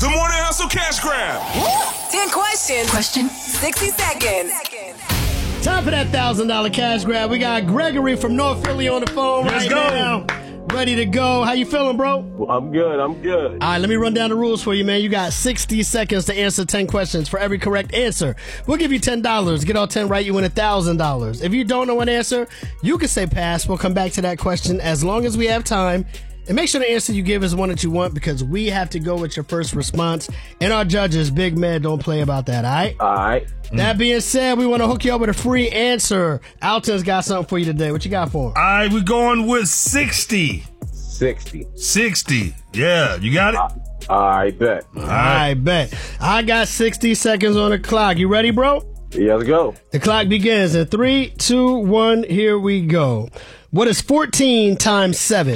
The Morning Hustle Cash Grab. 10 questions. 60 seconds. Time for that $1,000 cash grab. We got Gregory from North Philly on the phone right now. Ready to go. How you feeling, bro? I'm good. All right, let me run down the rules for you, man. You got 60 seconds to answer 10 questions. For every correct answer, we'll give you $10. Get all 10 right, you win $1,000. If you don't know an answer, you can say pass. We'll come back to that question as long as we have time. And make sure the answer you give is one that you want, because we have to go with your first response. And our judges, Big Man, don't play about that, all right? All right. That being said, we want to hook you up with a free answer. Alton's got something for you today. What you got for him? All right, we're going with 60. 60. Yeah, you got it? I bet. All right. I bet. I got 60 seconds on the clock. You ready, bro? Yeah, let's go. The clock begins in 3, 2, 1. Here we go. What is 14 times 7?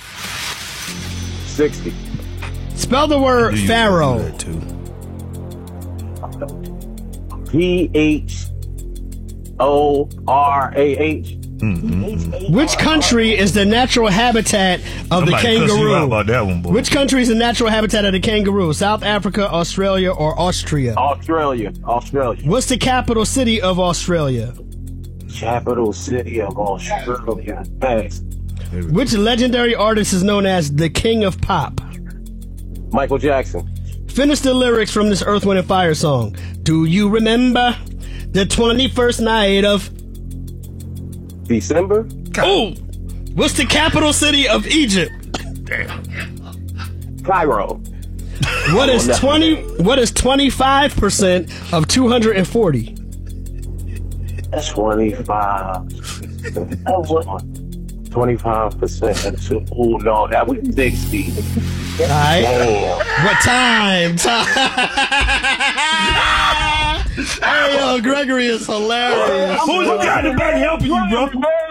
60. Spell the word You pharaoh. do that too. PHORAH. Which country is the natural habitat of the Somebody cuss you out kangaroo? about that one, boy. Which country is the natural habitat of the kangaroo? South Africa, Australia, or Austria? Australia. What's the capital city of Australia? Capital city of Australia. Thanks. Which legendary artist is known as the King of Pop? Michael Jackson. Finish the lyrics from this Earth, Wind, and Fire song. Do you remember the 21st night of... December. Oh! What's the capital city of Egypt? Damn. Cairo. What is 25% of 240? That's 25. 25%. Oh no, that was 60. All right. Damn. What time? Hey, yo, Gregory is hilarious. Who you got in the back helping you, bro?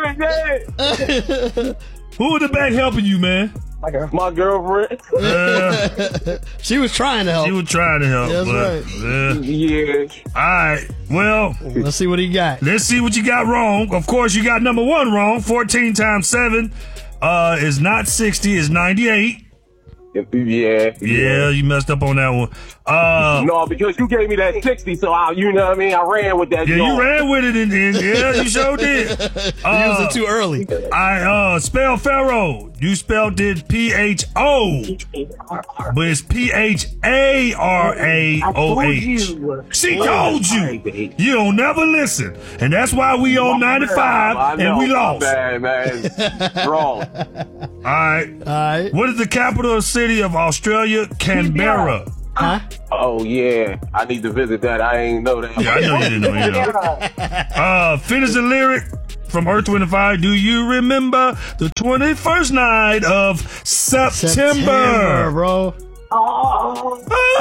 Who in the back helping you, man? My girlfriend. She was trying to help. She was trying to help. That's but, right. Yeah. All right. Well, Let's see what he got. let's see what you got wrong. Of course, you got number one wrong. 14 times 7 is not 60. It's 98. Yeah. You messed up on that one. No, because you gave me that 60, so you know what I mean? I ran with that. Yeah, you ran with it, and yeah, you sure did. You used it too early. I spell Pharaoh. You spelled it P-H-O, but it's P-H-A-R-A-O-H. She told you. You don't never listen, and that's why we on 95 and we lost. Bad, man. Wrong. All right. What is the capital city of Australia? Canberra. Huh? Oh yeah, I need to visit that. I ain't know that. Yeah, I know you didn't know. Finish the lyric from Earth, Wind, and Fire. Do you remember the 21st night of September? Bro. Oh.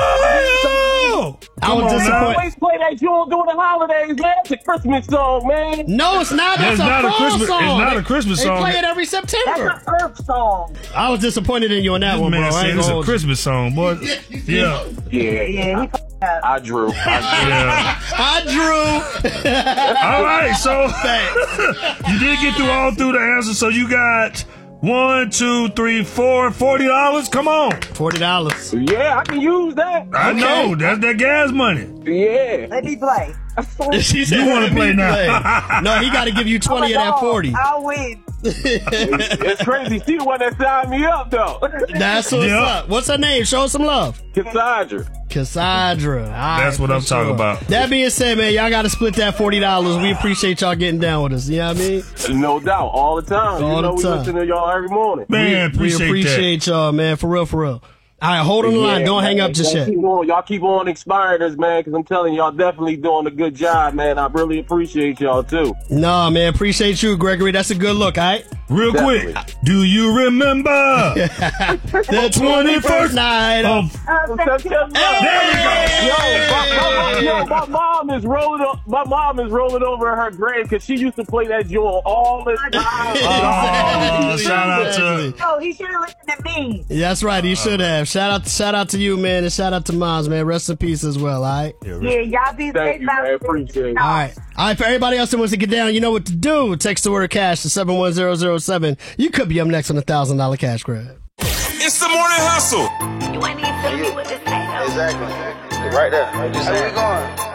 I was disappointed. Always play that joint during the holidays, man. It's a Christmas song, man. No, it's not. That's not a a fall Christmas- song. it's not a Christmas They song. play it every September. That's an Earth song. I was disappointed in you on that This one, bro. man I said ain't it's gonna a hold you. Christmas song, boy. Yeah. Yeah. I drew. Yeah. I drew. All right, so you did get through the answers, so you got 1, 2, 3, 4, $40. Come on. $40. Yeah, I can use that. I know. That's that gas money. Yeah. Let me play. She said, You want "Let to me play now. No, he got to give you 20 of that 40. I'll win. It's crazy. She the one that signed me up, though. That's what's Yeah. up. What's her name? Show us some love. Cassandra. Cassandra. All right, That's what for I'm talking about. That being said, man, y'all got to split that $40. We appreciate y'all getting down with us. You know what I mean? No doubt. All the time. All you know the time. we listen to y'all every morning. Man, We appreciate appreciate y'all, man. For real, for real. All right, hold on the line. Don't hang up just yet. Y'all keep on inspiring us, man, because I'm telling y'all definitely doing a good job, man. I really appreciate y'all, too. Nah, man, appreciate you, Gregory. That's a good look, all right? Real Definitely. quick, do you remember The 21st night of... September. There we go. Yo, my mom is rolling up. My mom is rolling over her grave because she used to play that joint all the time. Oh, shout out to Oh, he should have listened to me. That's right, he should have. Shout out to you, man, and shout out to Moms, man. Rest in peace as well, all right? Yeah, y'all be Thank safe you, out man. Appreciate it. All right. All right, for everybody else that wants to get down, you know what to do. Text the word cash to 71007. You could be up next on $1,000 cash grab. It's the Morning Hustle. You ain't even tell me what to say, though. Exactly. Right there. Just where we going?